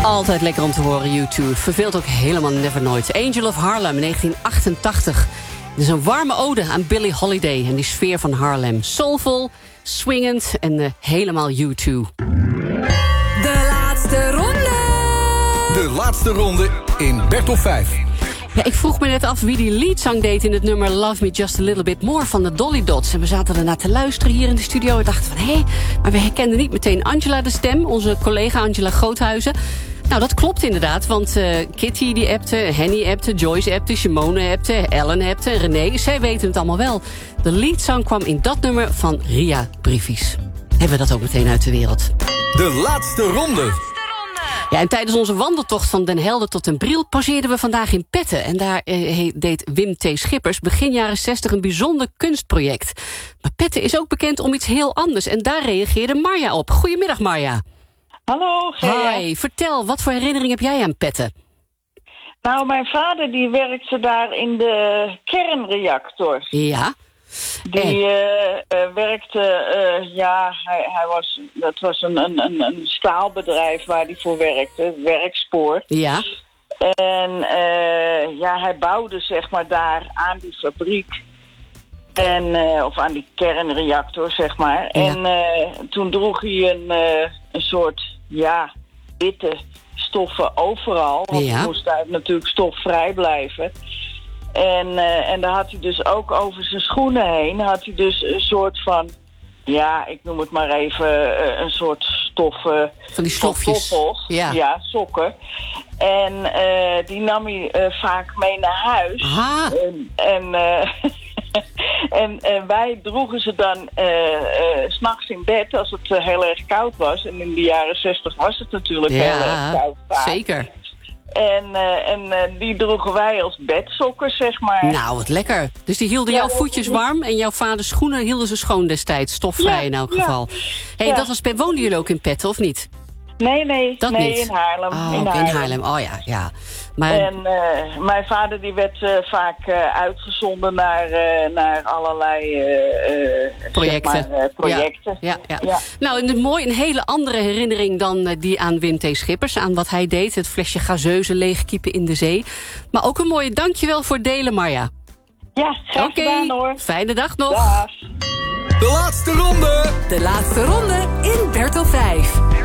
Altijd lekker om te horen, U2. Verveelt ook helemaal never nooit. Angel of Harlem, 1988. Het is een warme ode aan Billie Holiday en die sfeer van Harlem. Soulful, swingend en helemaal U2. De laatste ronde. De laatste ronde in Bertolf 5. Ja, ik vroeg me net af wie die leadzang deed in het nummer Love Me Just A Little Bit More van de Dolly Dots. En we zaten ernaar te luisteren hier in de studio en dachten van maar we herkenden niet meteen Angela de stem, onze collega Angela Groothuizen. Nou, dat klopt inderdaad, want Kitty die appte, Henny appte, Joyce appte, Simone appte, Ellen appte en René. Zij weten het allemaal wel. De leadzang kwam in dat nummer van Ria Briefies. Hebben we dat ook meteen uit de wereld. De laatste ronde. Ja, en tijdens onze wandeltocht van Den Helder tot Den Briel pauzeerden we vandaag in Petten. En daar deed Wim T. Schippers begin jaren 60 een bijzonder kunstproject. Maar Petten is ook bekend om iets heel anders. En daar reageerde Marja op. Goedemiddag, Marja. Hallo, Gea. Hi, vertel, wat voor herinnering heb jij aan Petten? Nou, mijn vader die werkte daar in de kernreactor. Ja. Die werkte, dat was een staalbedrijf waar hij voor werkte, werkspoor. Ja. En hij bouwde zeg maar daar aan die fabriek. Of aan die kernreactor, zeg maar. Ja. En toen droeg hij een soort, witte stoffen overal. Want er moest daar natuurlijk stofvrij blijven. En daar had hij dus ook over zijn schoenen heen, had hij dus een soort van, ik noem het maar even, een soort stoffen. Van die stofjes. Ja, sokken. En die nam hij vaak mee naar huis. Aha. En wij droegen ze dan 's nachts in bed als het heel erg koud was. En in de jaren 60 was het natuurlijk heel erg koud. Vaak. Zeker. En die droegen wij als bedsokken, zeg maar. Nou, wat lekker. Dus die hielden jouw voetjes warm en jouw vaders schoenen hielden ze schoon destijds. Stofvrij in elk geval. Dat was, woonden jullie ook in Petten, of niet? Nee, dat niet. In Haarlem. In Haarlem. Oh ja. Maar... En mijn vader die werd vaak uitgezonden naar allerlei projecten. Projecten. Ja. Nou, een hele andere herinnering dan die aan Wim T. Schippers. Aan wat hij deed, het flesje gazeuze leegkiepen in de zee. Maar ook een mooie dankjewel voor het delen, Marja. Ja, graag gedaan hoor. Fijne dag nog. Dag. De laatste ronde. De laatste ronde in Bertolf 5.